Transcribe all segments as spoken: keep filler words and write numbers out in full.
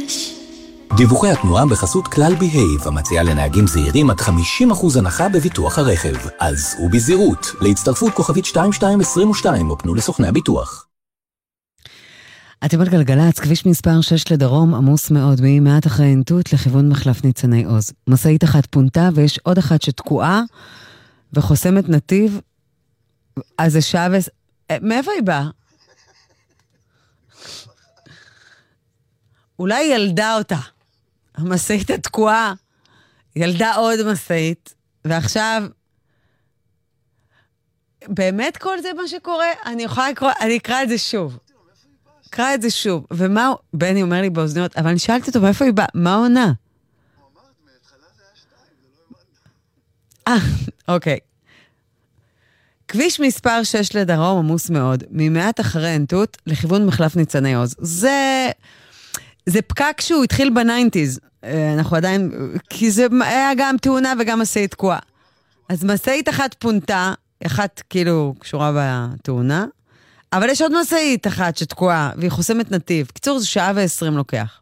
דיווחי התנועה בחסות כלל בהייב, המציעה לנהגים זהירים עד חמישים אחוז הנחה בביטוח הרכב. אז הוא בזהירות, להצטרפות כוכבית שתיים שתיים עשרים ושתיים, או פנו לסוכני הביטוח. אתם על גלגלץ, כביש מספר שש לדרום, עמוס מאוד, מעט אחרי עינתות לכיוון מחלף ניצני עוז. משאית אחת פונתה ויש עוד אחת שתקועה וחוסמת נתיב, אז זה שעה ו... מאיפה היא באה? אולי ילדה אותה. המשאית התקועה, ילדה עוד משאית, ועכשיו, באמת כל זה מה שקורה? אני יכולה לקרוא, אני אקרא את זה שוב. אקרא את זה שוב. ומה, בני אומר לי באוזניות, אבל אני שאלתי אותו, מאיפה היא באה? מה עונה? הוא אמר, מהתחלה זה היה שתיים, זה לא הבנת. אה, אוקיי. כביש מספר שש לדרום, עמוס מאוד, ממעט אחרי עינתות, לכיוון מחלף ניצני עוז. זה... זה פקק שהוא התחיל בניינטיז, אנחנו עדיין, כי זה היה גם תאונה וגם משאית תקועה. אז משאית אחת פונתה, אחת כאילו קשורה בתאונה, אבל יש עוד משאית אחת שתקועה, והיא חוסמת נתיב. קיצור, זה שעה ועשרים לוקח.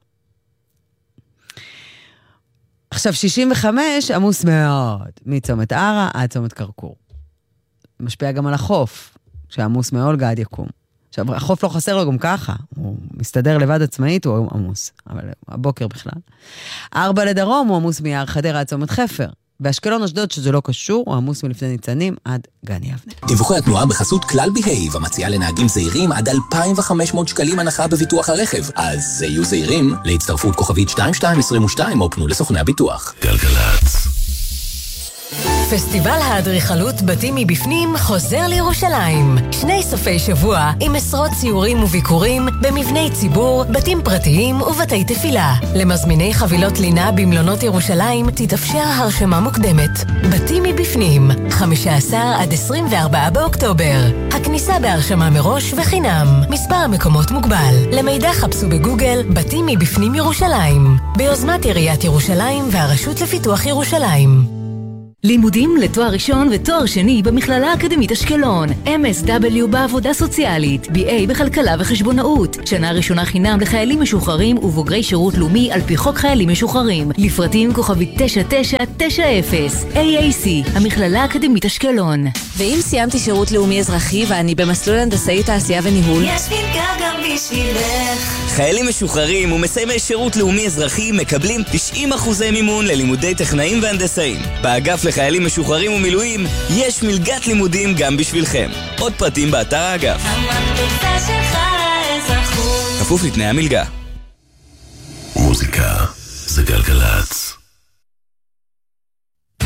עכשיו, שישים וחמש עמוס מאוד, מצומת ערה עד צומת קרקור. משפיע גם על החוף, שעמוס מאולגה עד יקום. עכשיו, החוף לא חסר לו גם ככה, הוא מסתדר לבד עצמאית, הוא עמוס, אבל הבוקר בכלל. ארבע לדרום הוא עמוס מיער חדרה עד צומת חפר, באשקלון אשדוד שזה לא קשור, הוא עמוס מלפני ניצנים עד גן יבנה. דיווחי התנועה בחסות כלל בהייב, המציעה לנהגים זהירים עד אלפיים וחמש מאות שקלים הנחה בביטוח הרכב. אז יהיו זהירים, להצטרפות כוכבית שתיים שתיים עשרים ושתיים, או פנו לסוכני הביטוח. גלגלץ. פסטיבל האדריכלות בתים מבפנים חוזר לירושלים. שני סופי שבוע עם עשרות ציורים וביקורים במבני ציבור, בתים פרטיים ובתי תפילה. למזמיני חבילות לינה במלונות ירושלים תתאפשר הרשמה מוקדמת. בתים מבפנים, חמישה עשר עד עשרים וארבעה באוקטובר. הכניסה בהרשמה מראש וחינם. מספר המקומות מוגבל. למידע חפשו בגוגל בתים מבפנים ירושלים. ביוזמת עיריית ירושלים והרשות לפיתוח ירושלים. לימודים לתואר ראשון ותואר שני במכללה האקדמית אשקלון, אם אס דאבליו בעבודה סוציאלית, בי איי בכלכלה וחשבונאות, שנה ראשונה חינם לחיילים משוחררים ובוגרי שירות לאומי על פי חוק חיילים משוחררים, לפרטים כוכבית תשע תשע תשע אפס, איי איי סי, המכללה האקדמית אשקלון. ואם סיימתי שירות לאומי אזרחי ואני במסלול הנדסאי תעשייה וניהול, יש מלגה גם בשבילך. חיילים משוחררים ומסיימי שירות לאומי אזרחי מקבלים תשעים אחוזי מימון ללימודי טכנאים והנדסאים. באגף לחיילים משוחררים ומילואים יש מלגת לימודים גם בשבילכם. עוד פרטים באתר האגף. הממלכתה שלך לאזרחות. כפוף לתנאי המלגה. מוזיקה זה גלגלץ.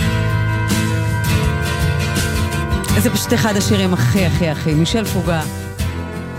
זה פשוט אחד השירים הכי הכי הכי מישל פוגה.